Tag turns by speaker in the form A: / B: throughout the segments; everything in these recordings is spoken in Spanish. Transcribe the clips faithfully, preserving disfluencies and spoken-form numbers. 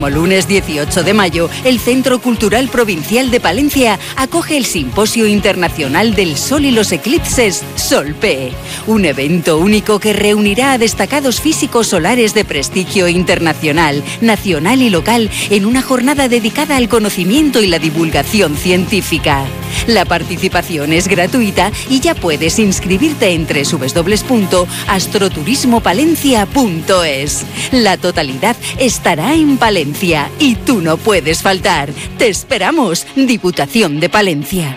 A: El lunes dieciocho de mayo, el Centro Cultural Provincial de Palencia acoge el Simposio Internacional del Sol y los Eclipses Sol-P, un evento único que reunirá a destacados físicos solares de prestigio internacional, nacional y local en una jornada dedicada al conocimiento y la divulgación científica. La participación es gratuita y ya puedes inscribirte en doble u doble u doble u punto astroturismo palencia punto es. La totalidad estará en Palencia y tú no puedes faltar. Te esperamos, Diputación de Palencia.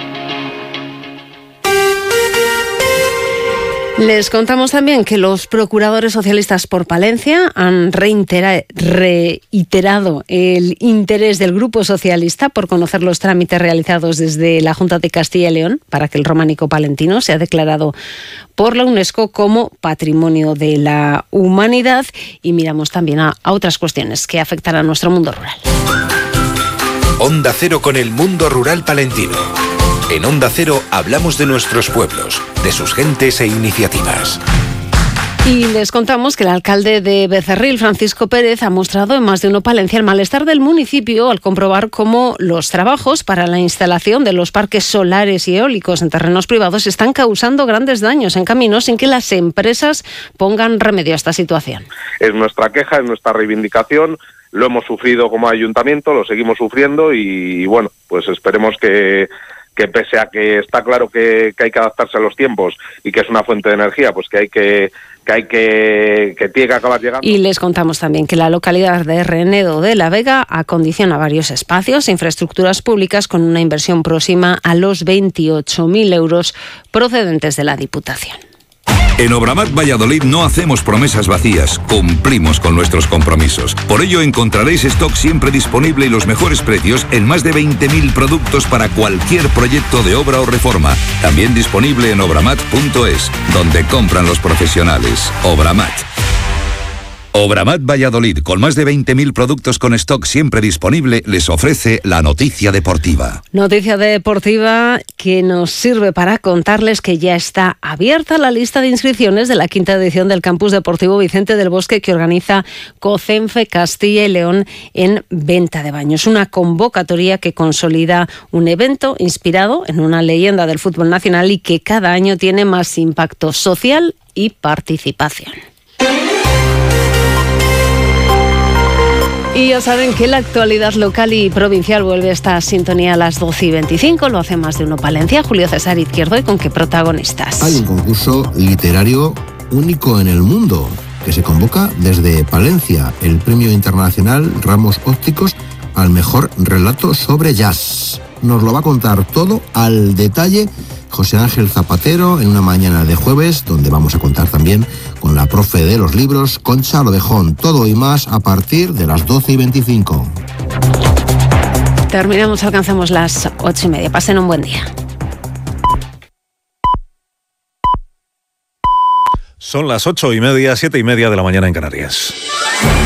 B: Les contamos también que los procuradores socialistas por Palencia han reitera, reiterado el interés del Grupo Socialista por conocer los trámites realizados desde la Junta de Castilla y León para que el románico palentino sea declarado por la UNESCO como Patrimonio de la Humanidad. Y miramos también a, a otras cuestiones que afectan a nuestro mundo rural.
C: Onda Cero con el mundo rural palentino. En Onda Cero hablamos de nuestros pueblos, de sus gentes e iniciativas.
B: Y les contamos que el alcalde de Becerril, Francisco Pérez, ha mostrado en más de uno Palencia el malestar del municipio al comprobar cómo los trabajos para la instalación de los parques solares y eólicos en terrenos privados están causando grandes daños en caminos sin que las empresas pongan remedio a esta situación.
D: Es nuestra queja, es nuestra reivindicación. Lo hemos sufrido como ayuntamiento, lo seguimos sufriendo y, bueno, pues esperemos que... que pese a que está claro que, que hay que adaptarse a los tiempos y que es una fuente de energía, pues que hay que que hay que que tiene que acabar llegando.
B: Y les contamos también que la localidad de Renedo de la Vega acondiciona varios espacios e infraestructuras públicas con una inversión próxima a los veintiocho mil euros procedentes de la Diputación.
E: En Obramat Valladolid no hacemos promesas vacías, cumplimos con nuestros compromisos. Por ello encontraréis stock siempre disponible y los mejores precios en más de veinte mil productos para cualquier proyecto de obra o reforma. También disponible en obramat punto es, donde compran los profesionales. Obramat. Obramat Valladolid, con más de veinte mil productos con stock siempre disponible, les ofrece la noticia deportiva.
B: Noticia deportiva que nos sirve para contarles que ya está abierta la lista de inscripciones de la quinta edición del Campus Deportivo Vicente del Bosque que organiza COCENFE Castilla y León en Venta de Baños. Una convocatoria que consolida un evento inspirado en una leyenda del fútbol nacional y que cada año tiene más impacto social y participación. Y ya saben que la actualidad local y provincial vuelve a esta sintonía a las doce y veinticinco. Lo hace Más de Uno Palencia. Julio César Izquierdo. ¿Y con qué protagonistas?
F: Hay un concurso literario único en el mundo que se convoca desde Palencia. El Premio Internacional Ramos Ópticos al mejor relato sobre jazz. Nos lo va a contar todo al detalle José Ángel Zapatero en una mañana de jueves, donde vamos a contar también con la profe de los libros, Concha Lodejón. Todo y más a partir de las doce y veinticinco.
B: Terminamos, alcanzamos las ocho y media. Pasen un buen día.
G: Son las ocho y media, siete y media de la mañana en Canarias.